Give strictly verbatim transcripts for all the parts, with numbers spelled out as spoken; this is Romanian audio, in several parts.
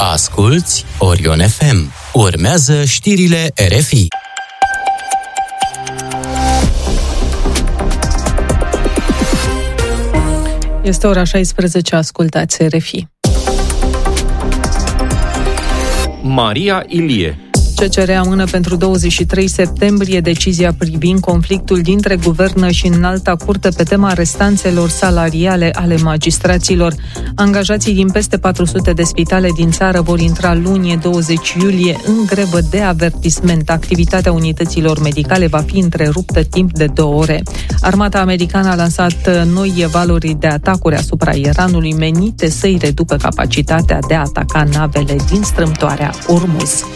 Asculți Orion F M. Urmează știrile R F I. Este ora șaisprezece, ascultați R F I. Maria Ilie. C C R amână pentru douăzeci și trei septembrie decizia privind conflictul dintre guvern și Înalta Curte pe tema restanțelor salariale ale magistraților. Angajații din peste patru sute de spitale din țară vor intra luni, douăzeci iulie, în grevă de avertisment. Activitatea unităților medicale va fi întreruptă timp de două ore. Armata americană a lansat noi valori de atacuri asupra Iranului menite să-i reducă capacitatea de a ataca navele din strâmtoarea Ormuz.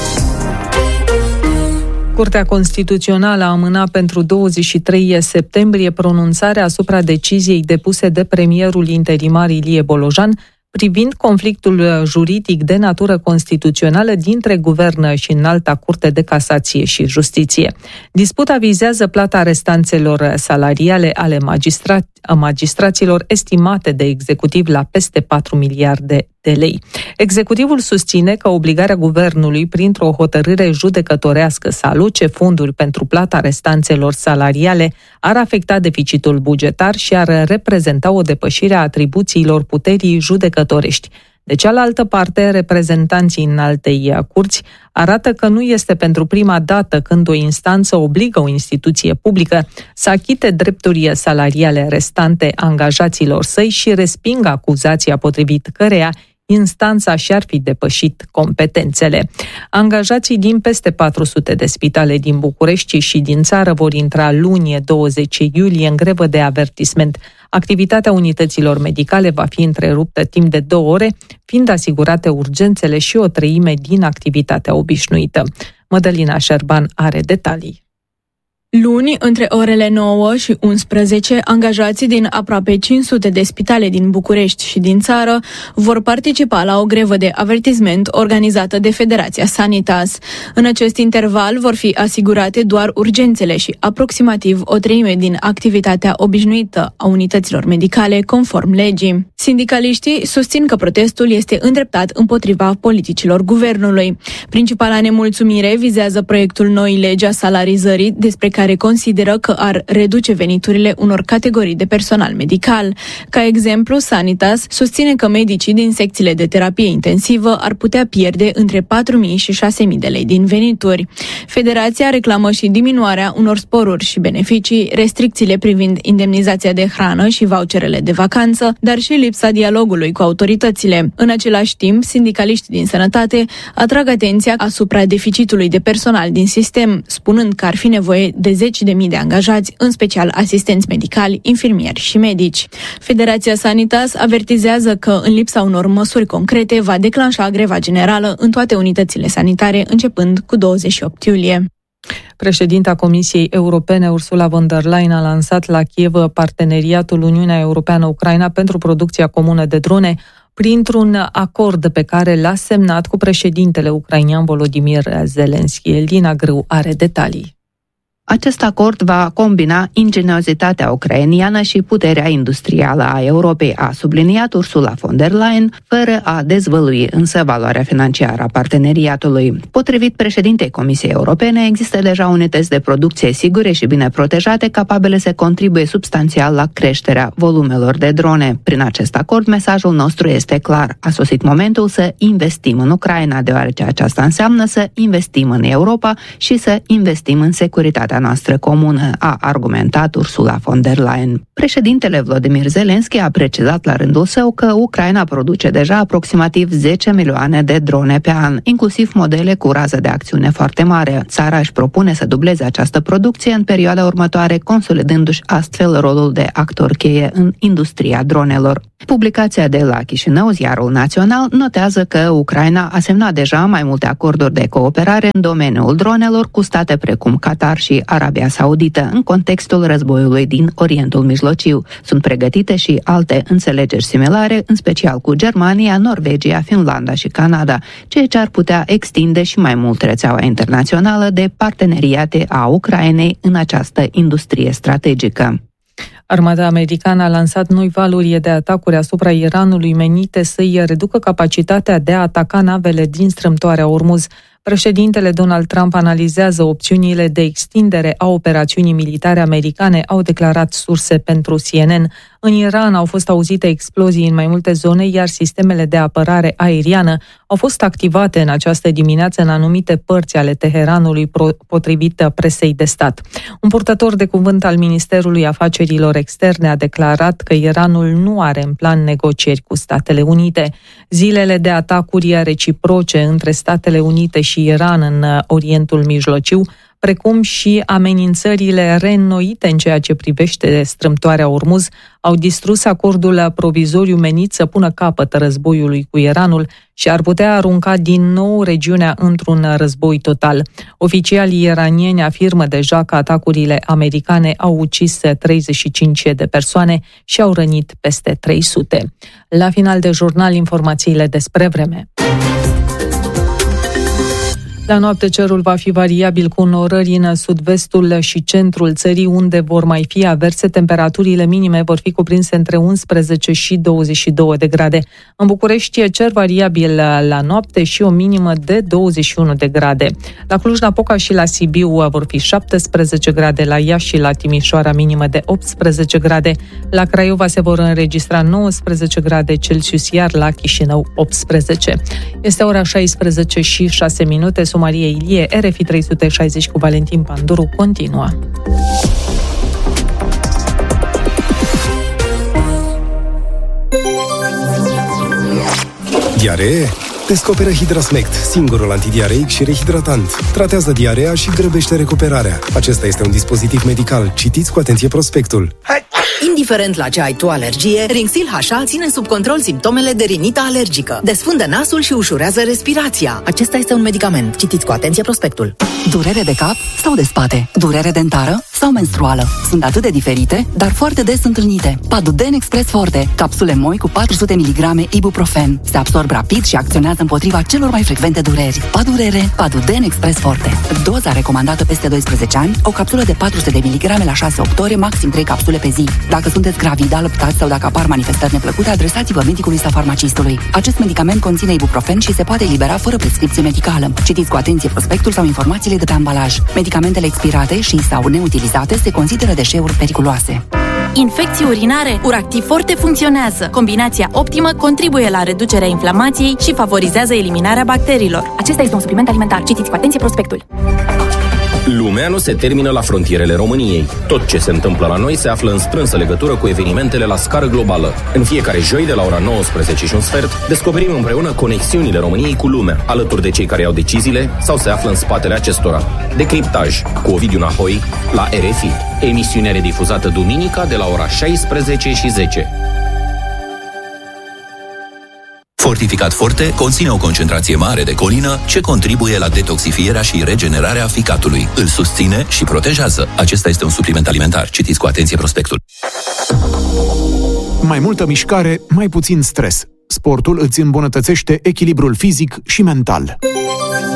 Curtea Constituțională a amânat pentru douăzeci și trei septembrie pronunțarea asupra deciziei depuse de premierul interimar Ilie Bolojan privind conflictul juridic de natură constituțională dintre guvern și Înalta Curte de Casație și Justiție. Disputa vizează plata restanțelor salariale ale magistra- magistraților estimate de executiv la peste patru miliarde de lei. Executivul susține că obligarea guvernului, printr-o hotărâre judecătorească, să aloce fonduri pentru plata restanțelor salariale ar afecta deficitul bugetar și ar reprezenta o depășire a atribuțiilor puterii judecătorești. De cealaltă parte, reprezentanții Înaltei Curți arată că nu este pentru prima dată când o instanță obligă o instituție publică să achite drepturi salariale restante angajaților săi și resping acuzația potrivit căreia instanța și-ar fi depășit competențele. Angajații din peste patru sute de spitale din București și din țară vor intra luni, douăzeci iulie, în grevă de avertisment. Activitatea unităților medicale va fi întreruptă timp de două ore, fiind asigurate urgențele și o treime din activitatea obișnuită. Mădălina Șerban are detalii. Luni, între orele nouă și unsprezece, angajații din aproape cinci sute de spitale din București și din țară vor participa la o grevă de avertisment organizată de Federația Sanitas. În acest interval vor fi asigurate doar urgențele și aproximativ o treime din activitatea obișnuită a unităților medicale, conform legii. Sindicaliștii susțin că protestul este îndreptat împotriva politicilor guvernului. Principala nemulțumire vizează proiectul noii legi a salarizării, despre care consideră că ar reduce veniturile unor categorii de personal medical. Ca exemplu, Sanitas susține că medicii din secțiile de terapie intensivă ar putea pierde între patru mii și șase mii de lei din venituri. Federația reclamă și diminuarea unor sporuri și beneficii, restricțiile privind indemnizația de hrană și voucherele de vacanță, dar și lipsa dialogului cu autoritățile. În același timp, sindicaliștii din sănătate atrag atenția asupra deficitului de personal din sistem, spunând că ar fi nevoie de zeci de mii de angajați, în special asistenți medicali, infirmieri și medici. Federația Sanitas avertizează că, în lipsa unor măsuri concrete, va declanșa greva generală în toate unitățile sanitare, începând cu douăzeci și opt iulie. Președinta Comisiei Europene, Ursula von der Leyen, a lansat la Kiev parteneriatul Uniunea Europeană-Ucraina pentru producția comună de drone, printr-un acord pe care l-a semnat cu președintele ucrainean Volodymyr Zelensky. Elina Grâu are detalii. Acest acord va combina ingeniozitatea ucrainiană și puterea industrială a Europei, a subliniat Ursula von der Leyen, fără a dezvălui însă valoarea financiară a parteneriatului. Potrivit președintei Comisiei Europene, există deja unități de producție sigure și bine protejate, capabile să contribuie substanțial la creșterea volumelor de drone. Prin acest acord, mesajul nostru este clar. A sosit momentul să investim în Ucraina, deoarece aceasta înseamnă să investim în Europa și să investim în securitatea noastră comună, a argumentat Ursula von der Leyen. Președintele Volodymyr Zelensky a precizat la rândul său că Ucraina produce deja aproximativ zece milioane de drone pe an, inclusiv modele cu rază de acțiune foarte mare. Țara își propune să dubleze această producție în perioada următoare, consolidându-și astfel rolul de actor cheie în industria dronelor. Publicația de la Chișinău, Ziarul Național, notează că Ucraina a semnat deja mai multe acorduri de cooperare în domeniul dronelor cu state precum Qatar și Arabia Saudită, în contextul războiului din Orientul Mijlociu. Sunt pregătite și alte înțelegeri similare, în special cu Germania, Norvegia, Finlanda și Canada, ceea ce ar putea extinde și mai mult rețeaua internațională de parteneriate a Ucrainei în această industrie strategică. Armata americană a lansat noi valuri de atacuri asupra Iranului menite să-i reducă capacitatea de a ataca navele din strâmtoarea Ormuz. Președintele Donald Trump analizează opțiunile de extindere a operațiunii militare americane, au declarat surse pentru C N N. În Iran au fost auzite explozii în mai multe zone, iar sistemele de apărare aeriană au fost activate în această dimineață în anumite părți ale Teheranului, potrivit presei de stat. Un purtător de cuvânt al Ministerului Afacerilor Externe a declarat că Iranul nu are în plan negocieri cu Statele Unite. Zilele de atacuri reciproce între Statele Unite și Iran în Orientul Mijlociu, precum și amenințările reînnoite în ceea ce privește strâmtoarea Ormuz, au distrus acordul provizoriu menit să pună capăt războiului cu Iranul și ar putea arunca din nou regiunea într-un război total. Oficialii iranieni afirmă deja că atacurile americane au ucis treizeci și cinci de persoane și au rănit peste trei sute. La final de jurnal, informațiile despre vreme. La noapte cerul va fi variabil cu norări în sud-vestul și centrul țării, unde vor mai fi averse. Temperaturile minime vor fi cuprinse între unsprezece și douăzeci și două de grade. În București cer variabil la noapte și o minimă de douăzeci și unu de grade. La Cluj-Napoca și la Sibiu vor fi șaptesprezece grade, la Iași și la Timișoara minimă de optsprezece grade. La Craiova se vor înregistra nouăsprezece grade Celsius, iar la Chișinău optsprezece. Este ora șaisprezece și șase minute. Maria Ilie, R F I trei sute șaizeci cu Valentin Panduru continuă. Diaree? Descoperă Hidrasmect, singurul antidiareic și rehidratant. Tratează diarea și grăbește recuperarea. Acesta este un dispozitiv medical. Citiți cu atenție prospectul. Indiferent la ce ai tu alergie, Rinxil H A ține sub control simptomele de rinită alergică. Desfundă nasul și ușurează respirația. Acesta este un medicament. Citiți cu atenție prospectul. Durere de cap sau de spate? Durere dentară sau menstruală? Sunt atât de diferite, dar foarte des întâlnite. Paduden Express Forte, capsule moi cu patru sute miligrame ibuprofen. Se absorb rapid și acționează împotriva celor mai frecvente dureri. Padurere, Paduden Express Forte. Doza recomandată peste doisprezece ani, o capsulă de patru sute de miligrame la șase opt ore, maxim trei capsule pe zi. Dacă sunteți gravid, alăptați sau dacă apar manifestări neplăcute, adresați-vă medicului sau farmacistului. Acest medicament conține ibuprofen și se poate elibera fără prescripție medicală. Citiți cu atenție prospectul sau informațiile de pe ambalaj. Medicamentele expirate și sau neutilizate se consideră deșeuri periculoase. Infecții urinare, Uractiv Forte funcționează. Combinația optimă contribuie la reducerea inflamației și favorizează eliminarea bacteriilor. Acesta este un supliment alimentar. Citiți cu atenție prospectul. Lumea nu se termină la frontierele României. Tot ce se întâmplă la noi se află în strânsă legătură cu evenimentele la scară globală. În fiecare joi, de la ora nouăsprezece și un sfert, descoperim împreună conexiunile României cu lumea, alături de cei care iau deciziile sau se află în spatele acestora. Decriptaj cu Ovidiu Nahoi la R F I. Emisiunea redifuzată duminica de la ora șaisprezece și zece. Fortificat Forte conține o concentrație mare de colină ce contribuie la detoxifierea și regenerarea ficatului. Îl susține și protejează. Acesta este un supliment alimentar. Citiți cu atenție prospectul. Mai multă mișcare, mai puțin stres. Sportul îți îmbunătățește echilibrul fizic și mental.